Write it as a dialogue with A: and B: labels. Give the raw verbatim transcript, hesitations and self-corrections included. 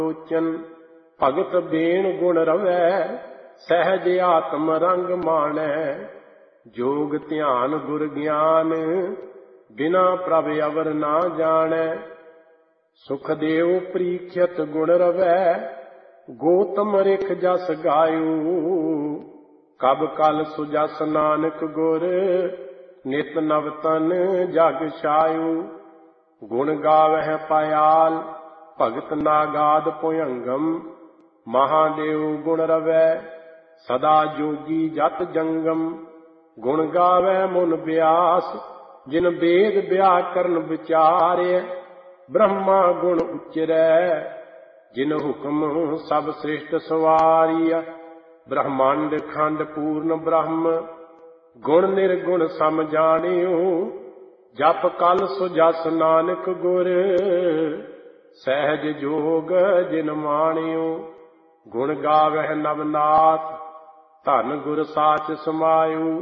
A: ਲੋਚਨ ਭਗਤ ਬੇਣ ਗੁਣ ਰਵੈ ਸਹਿਜ ਆਤਮ ਰੰਗ ਮਾਣੈ ਜੋਗ ਧਿਆਨ ਗੁਰ ਗਿਆਨ ਬਿਨਾ ਪ੍ਰਭ ਅਵਰ ਨਾ ਜਾਣੈ ਸੁਖ ਦੇਵ ਪ੍ਰੀਖਿਅਤ ਗੁਣ ਰਵੈ ਗੋਤਮ ਰਿਖ ਜਸ ਗਾਇਓ ਕਬ ਕਲ ਸੁਜਸ ਨਾਨਕ ਗੁਰ ਨਿਤ ਨਵ ਤਨ ਜਗ ਛਾਇਓ ਗੁਣ ਗਾਵਹਿ ਪਾਇਆਲ ਭਗਤ ਨਾਗਾਦ ਭੁਯੰਗਮ ਮਹਾਦੇਵ ਗੁਣ ਰਵੈ ਸਦਾ ਜੋਗੀ ਜਤ ਜੰਗਮ ਗੁਣ ਗਾਵੈ ਮੁਨ ਬਿਆਸ ਜਿਨ ਬੇਦ ਬਿਆਕਰਨ ਵਿਚਾਰਿਆ ਬ੍ਰਹਮਾ ਗੁਣ ਉਚਰੈ ਜਿਨ ਹੁਕਮ ਸਭ ਸ੍ਰਿਸ਼ਟ ਸਵਾਰੀਆ ਬ੍ਰਹਮੰਡ ਖੰਡ ਪੂਰਨ ਬ੍ਰਹਮ ਗੁਣ ਨਿਰਗੁਣ ਸਮ ਜਾਣਿਓ ਜਪ ਕਲ ਸੁ ਜਸ ਨਾਨਕ ਗੁਰ ਸਹਿਜ ਜੋਗ ਜਿਨ ਮਾਣਿਓ ਗੁਣ ਗਾਵਹਿ ਨਵਨਾਥ ਧਨ ਗੁਰ ਸਾਚ ਸਮਾਇਓ